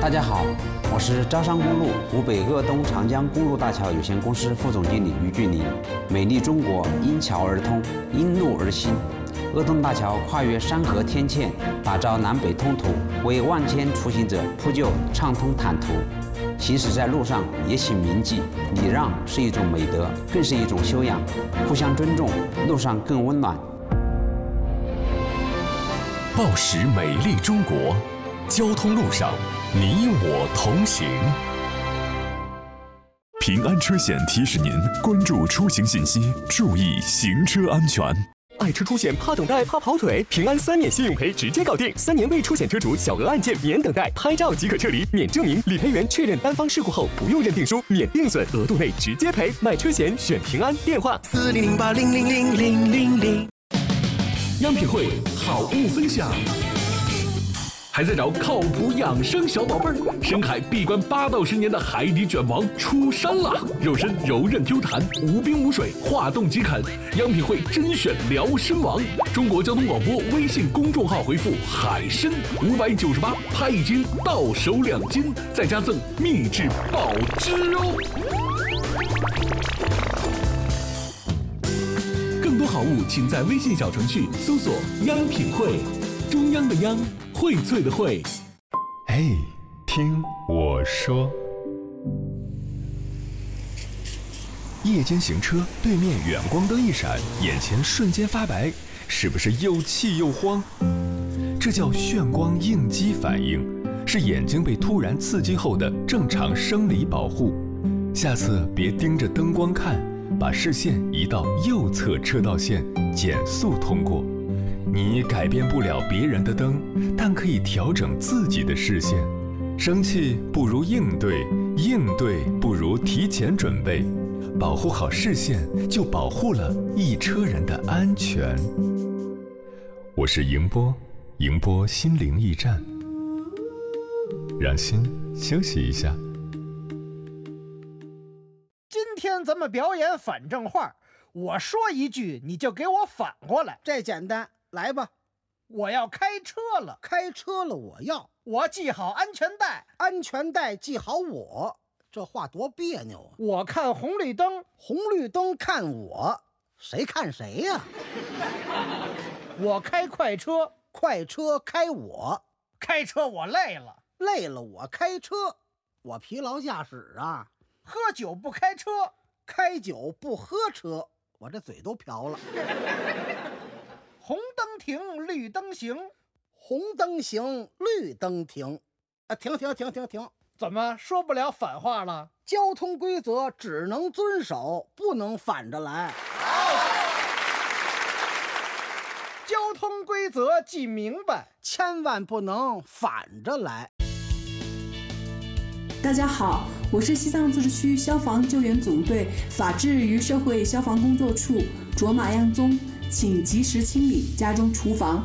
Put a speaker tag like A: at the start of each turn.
A: 大家好，我是招商公路湖北鄂东长江公路大桥有限公司副总经理于俊林。美丽中国因桥而通，因路而行。鄂东大桥跨越山河天堑，打造南北通途，为万千出行者铺就畅通坦途。行驶在路上，也请铭记：礼让是一种美德，更是一种修养。互相尊重，路上更温暖。
B: 报时美丽中国，交通路上你我同行。平安车险提示您关注出行信息，注意行车安全。
C: 爱车出险怕等待怕跑腿，平安3年信用赔直接搞定，3年未出险车主小额案件免等待，拍照即可撤离，免证明，理赔员确认单方事故后不用认定书，免定损，额度内直接赔。买车险选平安，电话4008000000。
D: 央品汇好物分享。还在找靠谱养生小宝贝儿？深海闭关8到10年的海底卷王出山了，肉身柔韧 Q 弹，无冰无水，化冻即啃。央品汇甄选辽参王，中国交通广播微信公众号回复海参598，拍1斤到手2斤，再加赠秘制保汁哦。更多好物，请在微信小程序搜索央品汇，中央的央，荟萃的荟。
B: 哎，听我说。夜间行车，对面远光灯一闪，眼前瞬间发白，是不是又气又慌？这叫眩光应激反应，是眼睛被突然刺激后的正常生理保护。下次别盯着灯光看，把视线移到右侧车道线，减速通过。你改变不了别人的灯，但可以调整自己的视线。生气不如应对，应对不如提前准备。保护好视线，就保护了一车人的安全。我是迎波，迎波心灵驿站，让心休息一下。
E: 今天咱们表演反正话，我说一句你就给我反过来。
F: 这简单，来吧。
E: 我要开车了，
F: 开车了
E: 我系好安全带，
F: 安全带系好我。这话多别扭啊！
E: 我看红绿灯，
F: 红绿灯看我，谁看谁呀？
E: 我开快车，
F: 快车开我，
E: 开车我累了，
F: 累了我开车，我疲劳驾驶啊。
E: 喝酒不开车，
F: 开酒不喝车，我这嘴都瓢了。
E: 红灯停，绿灯行，
F: 红灯行，绿灯停。停！
E: 怎么说不了反话了？
F: 交通规则只能遵守，不能反着来。
E: 交通规则记明白，
F: 千万不能反着来。
G: 大家好，我是西藏自治区消防救援总队法制与社会消防工作处卓玛漾宗，请及时清理家中厨房、